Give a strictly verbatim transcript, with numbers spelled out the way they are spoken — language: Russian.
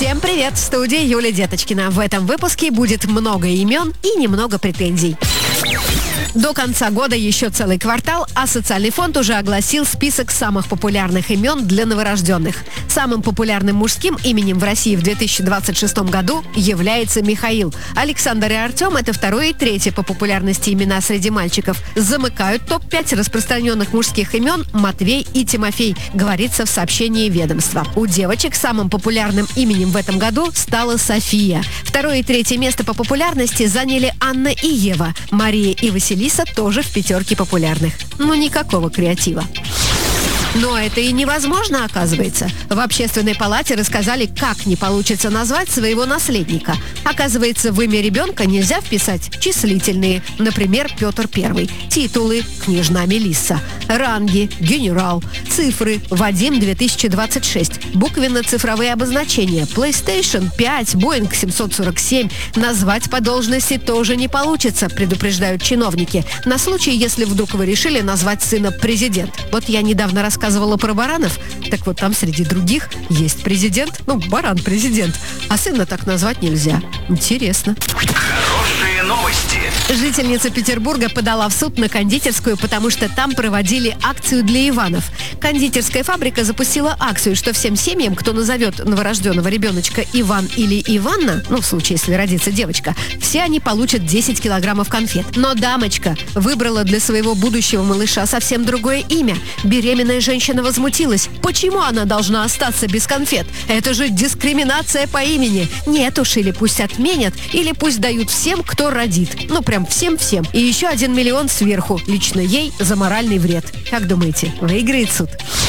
Всем привет! В студии Юлия Деточкина. В этом выпуске будет много имен и немного претензий. До конца года еще целый квартал, а социальный фонд уже огласил список самых популярных имен для новорожденных. Самым популярным мужским именем в России в две тысячи двадцать шестом году является Михаил. Александр и Артем – это второе и третье по популярности имена среди мальчиков. Замыкают топ пять распространенных мужских имен Матвей и Тимофей, говорится в сообщении ведомства. У девочек самым популярным именем в этом году стала София. Второе и третье место по популярности заняли Анна и Ева. Мария и Василиса тоже в пятерке популярных. Но никакого креатива. Но это и невозможно, оказывается. В общественной палате рассказали, как не получится назвать своего наследника. Оказывается, в имя ребенка нельзя вписать числительные. Например, Петр Первый. Титулы – княжна Мелисса. Ранги – генерал. Цифры – Вадим две тысячи двадцать шесть. Буквенно-цифровые обозначения – PlayStation пять, Boeing семьсот сорок семь. Назвать по должности тоже не получится, предупреждают чиновники. На случай, если вдруг вы решили назвать сына президент. Вот я недавно рассказывала Рассказывала про баранов, так вот там среди других есть президент, ну, баран-президент, а сына так назвать нельзя. Интересно. Хорошие новости. Жительница Петербурга подала в суд на кондитерскую, потому что там проводили акцию для Иванов. Кондитерская фабрика запустила акцию, что всем семьям, кто назовет новорожденного ребеночка Иван или Иванна, ну, в случае, если родится девочка, все они получат десять килограммов конфет. Но дамочка выбрала для своего будущего малыша совсем другое имя. Беременная женщина возмутилась. Почему она должна остаться без конфет? Это же дискриминация по имени. Нет уж, или пусть отменят, или пусть дают всем, кто родит. Ну, прям всем-всем. И еще один миллион сверху, лично ей, за моральный вред. Как думаете, выиграет суд?